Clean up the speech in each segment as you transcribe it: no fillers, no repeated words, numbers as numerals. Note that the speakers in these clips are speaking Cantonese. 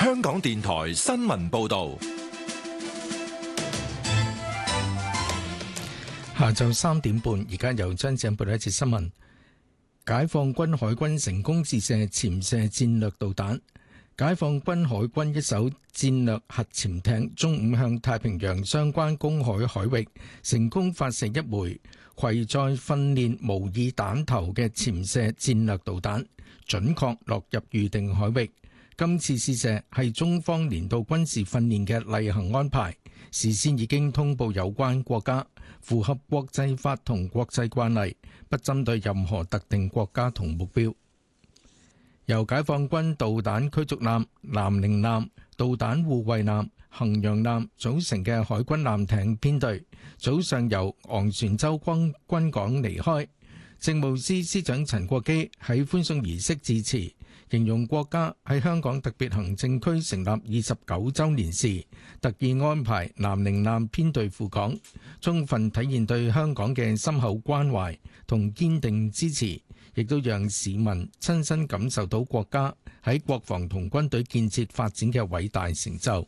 香港電台新聞報道。 下晝3點半，而家由張正報道一節新聞。解放軍海軍成功試射潛射戰略導彈。解放軍海軍一艘戰略核潛艇中午向太平洋相關公海海域成功發射一枚攜載訓練模擬彈頭嘅潛射戰略導彈，準確落入預定海域。今次試射係中方年度軍事訓練嘅例行安排，事先已經通報有關國家，符合國際法同國際慣例，不針對任何特定國家同目標。由解放軍導彈驅逐艦、南寧艦、導彈護衛艦、衡陽艦組成嘅海軍艦艇編隊，早上由昂船洲軍港離開。政務司司長陳國基喺歡送儀式致辭，形容國家喺香港特別行政區成立29週年時，特意安排南寧艦編隊赴港，充分體現對香港嘅深厚關懷同堅定支持，亦都讓市民親身感受到國家喺國防同軍隊建設發展嘅偉大成就。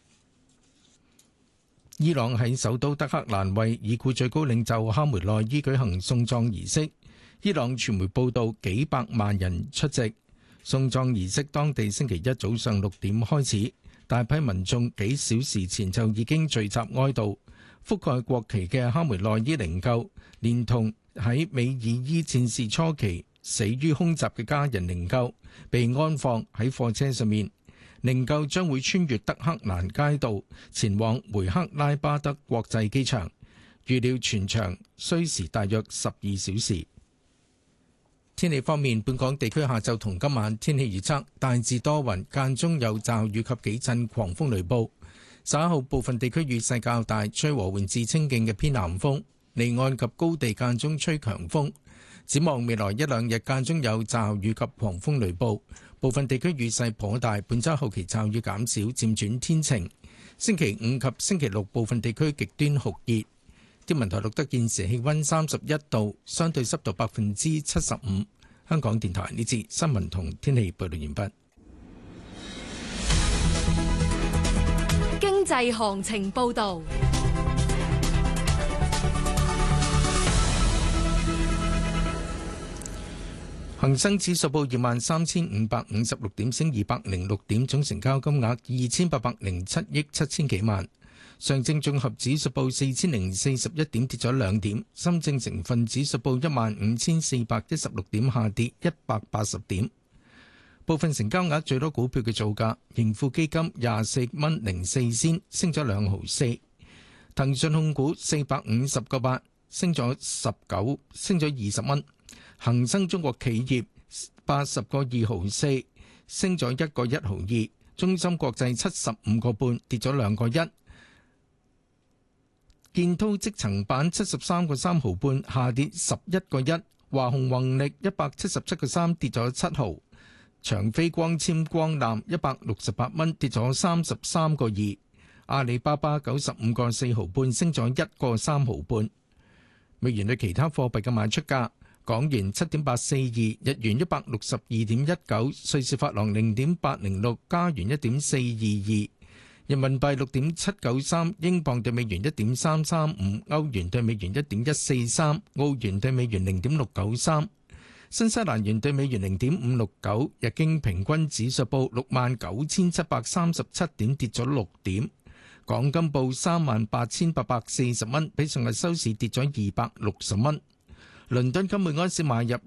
伊朗喺首都德黑蘭為已故最高領袖哈梅內伊舉行送葬儀式，伊朗傳媒報道幾百萬人出席。送葬儀式當地星期一早上6點開始，大批民眾幾小時前就已經聚集哀悼。覆蓋國旗嘅哈梅內伊靈柩，連同喺美爾伊戰事初期死於空襲嘅家人靈柩，被安放喺貨車上面。靈柩將會穿越德黑蘭街道，前往梅克拉巴德國際機場，預料全場需時大約12小時。天氣方面，本港地區下晝同今晚天氣預測大致多雲，間中有驟雨及幾陣狂風雷暴。稍後部分地區雨勢較大，吹和緩至清勁嘅偏南風，離岸及高地間中吹強風。展望未來一兩日間中有驟雨及狂風雷暴，部分地區雨勢頗大。本週後期驟雨減少，漸轉天晴。星期5及星期6部分地區極端酷熱。天文台錄得現時氣溫31度，相對濕度75%。香港電台呢節新聞同天氣報道完畢。 經濟行情報道。 恒生指數報23,556點，升206點，總成交金額2807億7千幾萬。上證綜合指數報4041點，跌咗2點。深證成分指數報15416點，下跌180點。部分成交額最多股票嘅造價：盈富基金24.04，升咗2毫4；騰訊控股450個8，升咗20蚊；恒生中國企業80個2毫4，升咗1個1毫2；中芯國際75個半，跌咗2個1；建滔積層板73個3毫半，下跌11個1；華虹宏力177個3，跌咗7毫；長飛光纖光纜168蚊，跌咗33個2；阿里巴巴95個4毫半，升咗1個3毫半。美元對其他貨幣嘅賣出價：港元7.842，日元162.19，瑞士法郎0.806，加元1.422。人民幣6.793，英鎊對美元1.335，歐元對美元1.143，澳元對美元0.693，新西蘭元對美元0.569。日經平均指數報69,737點，跌咗6點。港金報38,840蚊，比上日收市跌咗260蚊。倫敦金每安士買入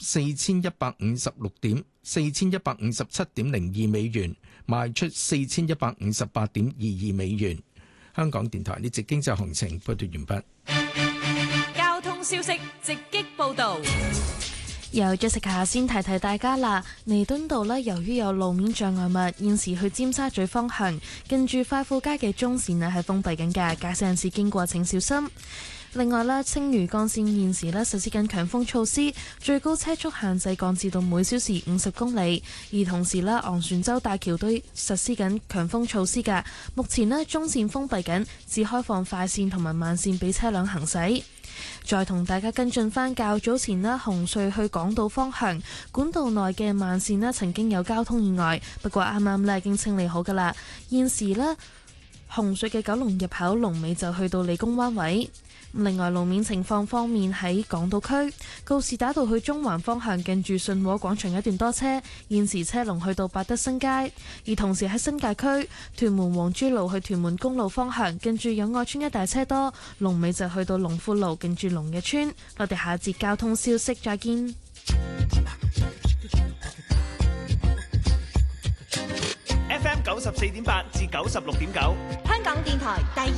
4157.02美元，賣出4158.22美元。香港電台呢節經濟行情報道完畢。 交通消息直擊報道。 由 Jessica 先提提大家啦，彌敦道呢，由於有路面障礙物，現時去尖沙咀方向近住快富街嘅中線係封閉緊嘅，駕駛人士經過請小心。 另外咧，青嶼幹線現時咧實施緊強風措施，最高車速限制降至到每小時50公里。而同時咧，昂船洲大橋都實施緊強風措施㗎。目前咧，中線封閉緊，只開放快線同埋慢線俾車輛行駛。再同大家跟進返較早前咧，紅隧去港島方向管道內嘅慢線咧曾經有交通意外，不過啱啱咧已經清理好㗎啦。現時咧，紅隧嘅九龍入口龍尾就去到理工灣位。另外路面情況方面，喺港島區告士打道去中環方向近住信和廣場一段多車，現時車龍去到百德新街。而同時喺新界區屯門黃珠路去屯門公路方向近住友愛村一帶車多，龍尾就去到龍富路近住龍日村。我哋下節交通消息再見。 FM 94.8至96.9， 香港電台第